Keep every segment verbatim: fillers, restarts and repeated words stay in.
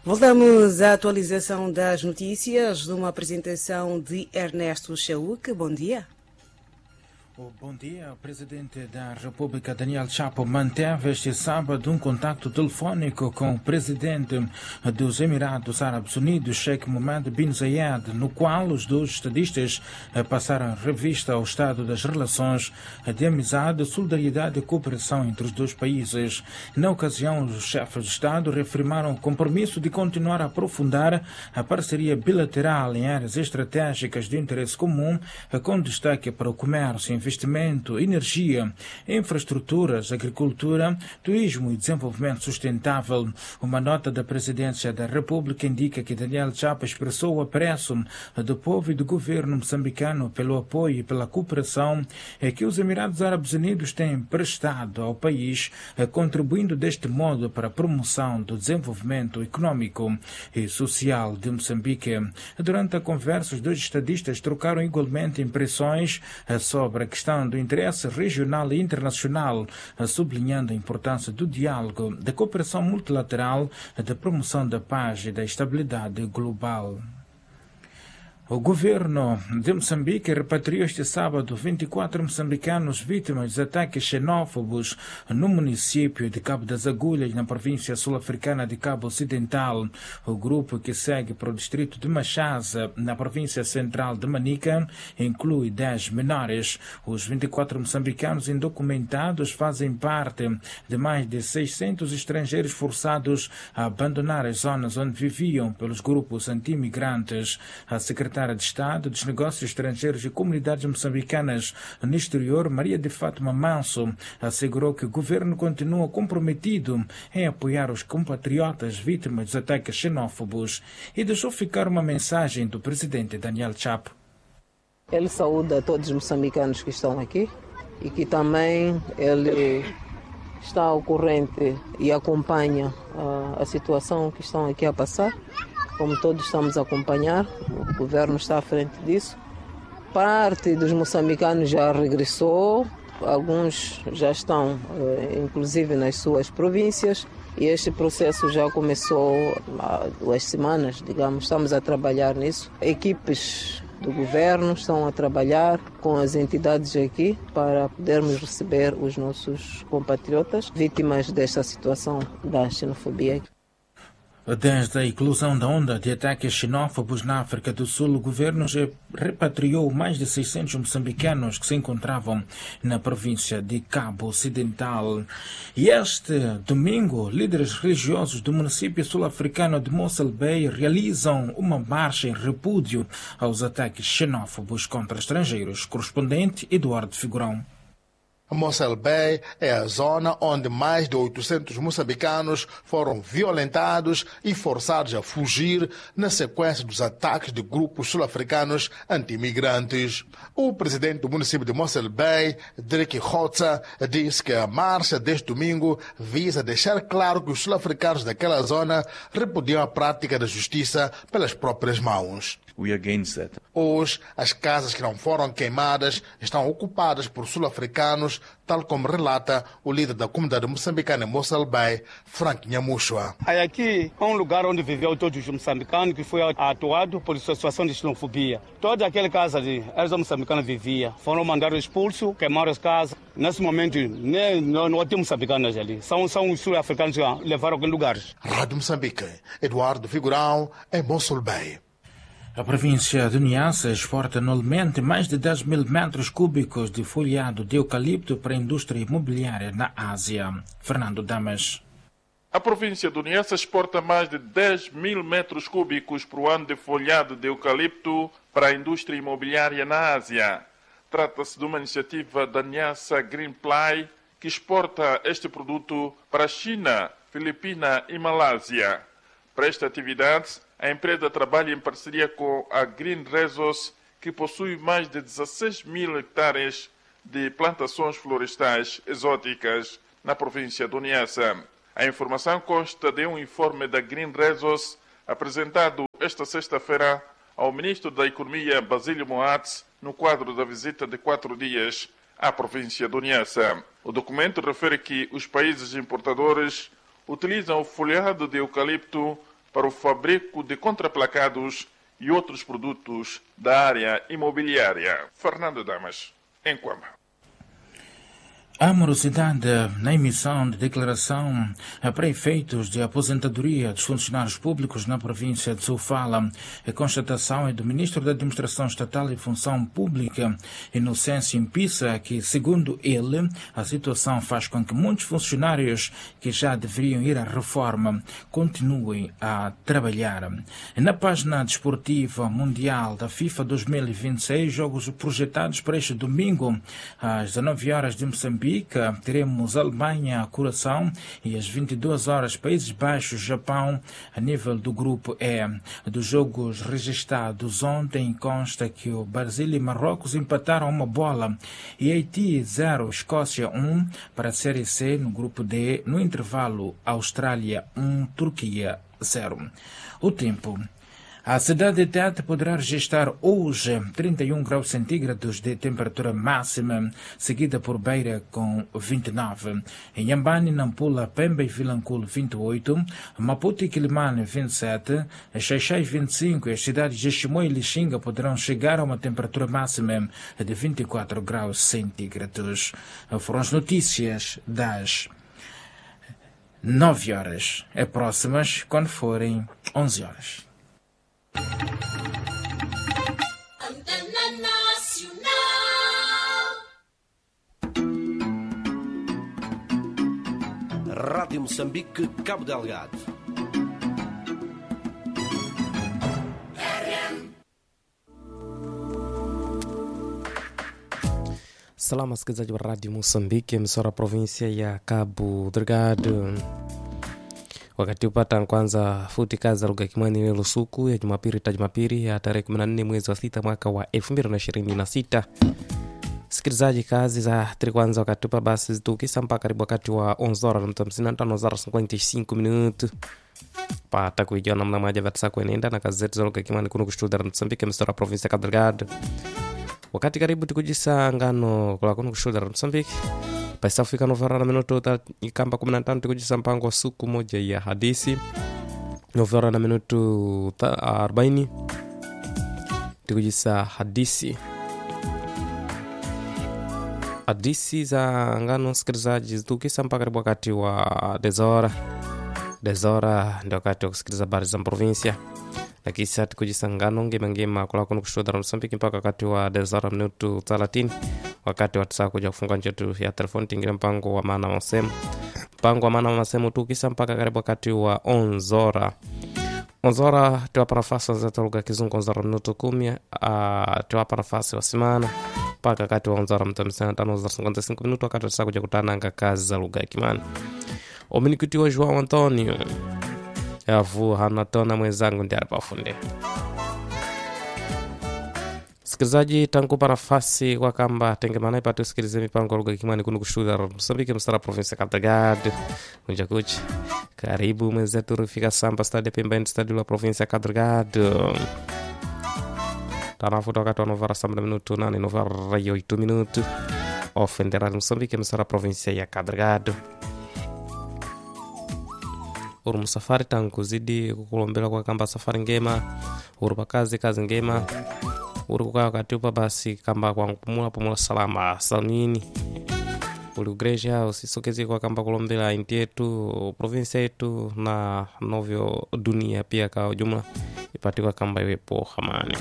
Voltamos à atualização das notícias numa apresentação de Ernesto Chauque. Bom dia. Bom dia. O presidente da República, Daniel Chapo, manteve este sábado um contato telefônico com o presidente dos Emirados Árabes Unidos, Sheikh Mohammed bin Zayed, no qual os dois estadistas passaram revista ao estado das relações de amizade, solidariedade e cooperação entre os dois países. Na ocasião, os chefes de Estado reafirmaram o compromisso de continuar a aprofundar a parceria bilateral em áreas estratégicas de interesse comum, com destaque para o comércio, investimento, energia, infraestruturas, agricultura, turismo e desenvolvimento sustentável. Uma nota da Presidência da República indica que Daniel Chapo expressou o apreço do povo e do governo moçambicano pelo apoio e pela cooperação que os Emirados Árabes Unidos têm prestado ao país, contribuindo deste modo para a promoção do desenvolvimento econômico e social de Moçambique. Durante a conversa, os dois estadistas trocaram igualmente impressões sobre a questão do interesse regional e internacional, sublinhando a importância do diálogo, da cooperação multilateral, da promoção da paz e da estabilidade global. O governo de Moçambique repatriou este sábado vinte e quatro moçambicanos vítimas de ataques xenófobos no município de Cabo das Agulhas, na província sul-africana de Cabo Ocidental. O grupo, que segue para o distrito de Machaza, na província central de Manica, inclui dez menores. Os vinte e quatro moçambicanos indocumentados fazem parte de mais de seiscentos estrangeiros forçados a abandonar as zonas onde viviam pelos grupos anti-imigrantes. A secretária de Estado dos Negócios Estrangeiros e Comunidades Moçambicanas no exterior, Maria de Fátima Manso, assegurou que o governo continua comprometido em apoiar os compatriotas vítimas dos ataques xenófobos e deixou ficar uma mensagem do presidente Daniel Chapo. Ele saúda todos os moçambicanos que estão aqui e que também ele está ao corrente e acompanha a, a situação que estão aqui a passar. Como todos estamos a acompanhar, o governo está à frente disso. Parte dos moçambicanos já regressou, alguns já estão, inclusive, nas suas províncias, e este processo já começou há duas semanas, digamos, estamos a trabalhar nisso. Equipes do governo estão a trabalhar com as entidades aqui para podermos receber os nossos compatriotas vítimas desta situação da xenofobia. Desde a eclosão da onda de ataques xenófobos na África do Sul, o governo já repatriou mais de seiscentos moçambicanos que se encontravam na província de Cabo Ocidental. E este domingo, líderes religiosos do município sul-africano de Mossel Bay realizam uma marcha em repúdio aos ataques xenófobos contra estrangeiros. Correspondente Eduardo Figurão. Mossel Bay é a zona onde mais de oitocentos moçambicanos foram violentados e forçados a fugir na sequência dos ataques de grupos sul-africanos anti-imigrantes. O presidente do município de Mossel Bay, Drake Hotza, disse que a marcha deste domingo visa deixar claro que os sul-africanos daquela zona repudiam a prática da justiça pelas próprias mãos. We against that. Hoje, as casas que não foram queimadas estão ocupadas por sul-africanos, tal como relata o líder da comunidade moçambicana em Mossel Bay, Frank Nhamushwa. Aqui é um lugar onde viveu todos os moçambicanos que foi atuado por situação de xenofobia. Toda aquela casa de eles moçambicanos vivia, foram mandados expulsos, queimaram as casas. Nesse momento, nem, não, não tem moçambicanos ali, são, são os sul-africanos que levaram aqueles lugares. Rádio Moçambique, Eduardo Figurão, em Mossel Bay. A província de Niassa exporta anualmente mais de dez mil metros cúbicos de folhado de eucalipto para a indústria imobiliária na Ásia. Fernando Damas. A província de Niassa exporta mais de dez mil metros cúbicos por ano de folhado de eucalipto para a indústria imobiliária na Ásia. Trata-se de uma iniciativa da Niassa Greenply, que exporta este produto para a China, Filipina e Malásia. Para esta atividade, a empresa trabalha em parceria com a Green Resource, que possui mais de dezesseis mil hectares de plantações florestais exóticas na província do Niassa. A informação consta de um informe da Green Resource apresentado esta sexta-feira ao ministro da Economia, Basílio Moatz, no quadro da visita de quatro dias à província do Niassa. O documento refere que os países importadores utilizam o folhado de eucalipto para o fabrico de contraplacados e outros produtos da área imobiliária. Fernando Damas, em Cuamba. A morosidade na emissão de declaração para efeitos de aposentadoria dos funcionários públicos na província de Sofala. A constatação é do Ministro da Administração Estatal e Função Pública, Inocêncio Impissa, que, segundo ele, a situação faz com que muitos funcionários que já deveriam ir à reforma continuem a trabalhar. Na página desportiva mundial da FIFA dois mil e vinte e seis, jogos projetados para este domingo, às dezenove horas de Moçambique, teremos Alemanha, Curaçao, e às vinte e duas horas Países Baixos, Japão. A nível do grupo E dos jogos registrados ontem, consta que o Brasil e Marrocos empataram uma bola e Haiti zero, Escócia um. Para a Série C, no grupo D, no intervalo Austrália um, Turquia zero. O tempo. A cidade de Tete poderá registrar hoje trinta e um graus centígrados de temperatura máxima, seguida por Beira com vinte e nove. Em Inhambane, Nampula, Pemba e Vilanculo vinte e oito, Maputo e Quilimane vinte e sete, Xaixai vinte e cinco e as cidades de Chimoio e Lixinga poderão chegar a uma temperatura máxima de vinte e quatro graus centígrados. Foram as notícias das nove horas. É próximas quando forem onze horas. Antena Nacional. Rádio Moçambique, Cabo Delgado. Salama msikilizaji wa Radio Moçambique, emissora província ya Cabo Delgado. Wakati upata kwanza futi kazi za lugha Kimwani leo suku ya Jumapili ta Jumapili ya tarehe kumi na nne mwezi wa sita mwaka wa elfu mbili na ishirini na sita. Sikilizaji, kazi za tiri kwanza wakati upa basi zitukisa mpaka karibu wakati wa onze horas na hamsini na tano zara cinquenta e cinco minutos. Pata kuijua namna moja vatsa kuenenda na kazi zetu za lugha Kimwani kuno kustudia Moçambique emissora província Cabo Delgado. Wakati karibu tukujisa ngano kula kuno kustudia Moçambique. Paisa Afrika novara na minuto ikamba kumi na tano tukujisa mpango wa siku moja ya hadithi. Novara na minuto arobaini tukujisa hadithi. Hadithi za ngano sikilizaji zitukisa mpaka karibu wakati wa dezora. Dezora ndio wakati wa kusikiliza habari za provincia. Lakini sasa tukujisa ngano ngema ngema kula kuno kushuhudia Moçambique mpaka wakati wa dezora minuto thelathini. Wakati watasa kuja kufunga nchetu ya telefoni tingile mpango wa maana masemu. Mpango wa maana masemu tukisa mpaka karibu wakati wa onzora. Onzora tuwapa nafasi za lugha Kizungu onzora minuto kumi. Uh, tuwapa nafasi wa simana mpaka wakati wa onzora mtamsana tano za cinquenta e cinco minuto wakati watasa kuja kutana anga kazi za lugha Kimani. Ominikiti wa João Antonio. Yavu hanatona mwenzangu ndiye alipafunde. Sikilizaji, tangupa nafasi kwa kamba tengemana ipate usikilize mipango ya lugha Kimani kuno kushuhudia Moçambique msara provinsia Cabo Delgado. Unjakuchi. Karibu mwenzetu rufika samba stadi Pemba stadi la provinsia Cabo Delgado. Tanafuta wakati wa novara samba minuto nane novara ya oito minuto. Ofendera Moçambique msara provinsia ya Cabo Delgado. Uru musafari tangu zidi kukulombela kwa kamba safari ngema. Uru pakazi kazi ngema. Uri kukaa wakati upa basi kamba kwa kupumula pumula salama salmini. Uri ugreja usisokezi kwa kamba kulombela inti yetu, provinsia yetu na novyo dunia pia kwa ujumla ipati kwa kamba iwepo hamani.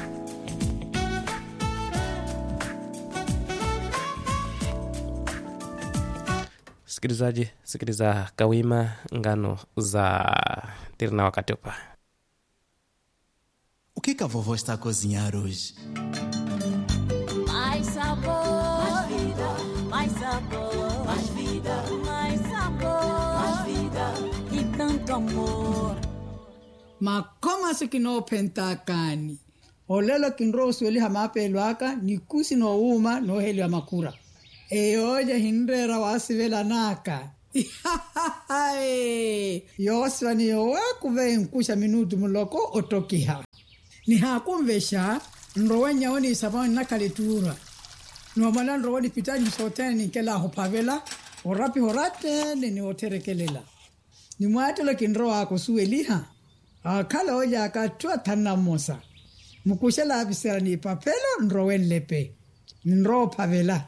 Sikilizaji, sikiliza kawima ngano za tirna wakati upa. O que que a vovó está a cozinhar hoje? Mais sabor, mais vida, mais sabor, mais vida, mais sabor, mais vida e tanto amor. Makoma sikino pentakani. Olelo kinro sueli hamapelo aka nikusi no uma no heli wa makura. E oje hindera wasivela naka. Yoswani yowe kuve nkusha minutu muloko otokiha. Ni hakumvesha nrowanya oni sabani nakalitura. No mala nrowani pitani soteni kela hopavela orapi horate ni oterekelela. Ni mwate la kinro ako sueliha. akhala olya ka tua tanna mosa mukushela abisera ni papelo nrowen lepe nro pavela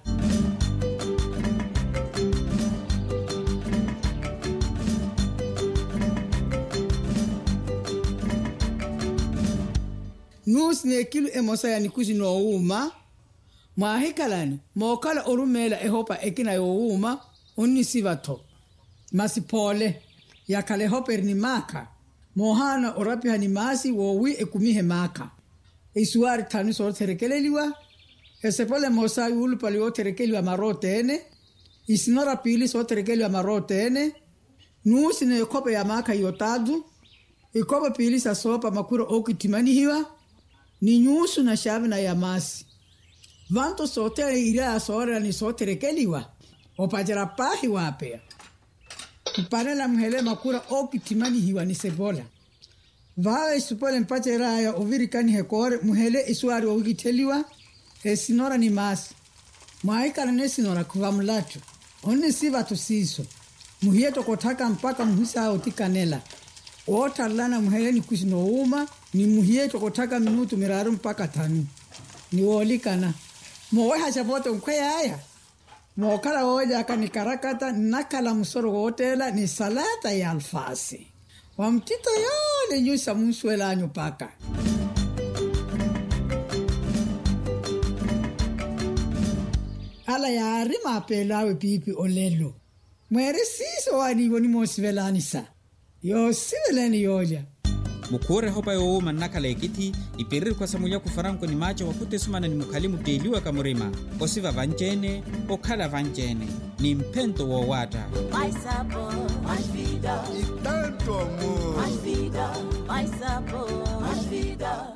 nus ne kilu emosa ya nikuzi no uma mwahikalani mokala orumela ehopa ekina yo uma unisivato masipole yakale hoper ni maka mohana orapi hani masi wowi ekumihe maka isuari tanu so terekeleliwa esepole mosa ulu pali o terekeliwa marotene isinora pili so terekeliwa marotene nusi ne kope ya maka yotadu ikope pili sa sopa makuro okitimani hiwa ni nyusu na shavi na yamasi vanto sote ira sora ni so terekeliwa opajara pahi wapea kupanela mhele makura okitimani hiwa ni sebola vawe supole mpache raya ovirikani hekore mhele isuari ogiteliwa esinora ni masi mwaikana nesinora kuva mulacho one siva tusiso muhieto kotaka mpaka mhusa otikanela otalana mhele ni kusino uma ni muhieto kotaka minutu miraru mpaka tanu ni wolikana mowe hachapote mkwe haya mwokala oja akani karakata nakala msoro hotela ni salata ya alfasi wamtito yole nyusa mswela anyo paka ala ya arima apelawe pipi olelo mwere siso wani wani mosivelani sa yo sivelani yoja mukure hopa yo manakala ekiti iperir kwa samulia kufaranko ni macho wakute sumana ni mukalimu deliwa kamurima osiva vanjene okala vanjene ni mpento wa wata mais sabor, mais vida e tanto amor, mais vida, mais sabor, mais vida.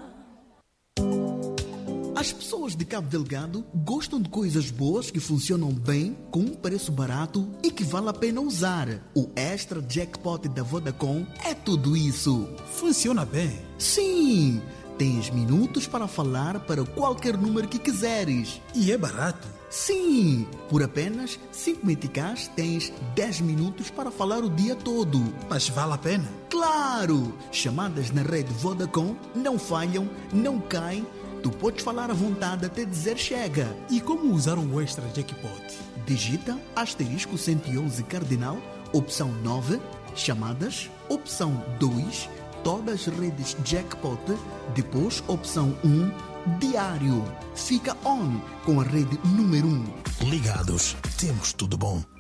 As pessoas de Cabo Delgado gostam de coisas boas que funcionam bem, com um preço barato e que vale a pena usar. O Extra Jackpot da Vodacom é tudo isso. Funciona bem? Sim! Tens minutos para falar para qualquer número que quiseres. E é barato? Sim! Por apenas cinco meticais tens dez minutos para falar o dia todo. Mas vale a pena? Claro! Chamadas na rede Vodacom não falham, não caem. Tu podes falar à vontade até dizer chega. E como usar o Extra Jackpot? Digita asterisco cento e onze cardinal, opção nove, chamadas, opção dois, todas as redes Jackpot, depois opção um, diário. Fica on com a rede número um. Ligados, temos tudo bom.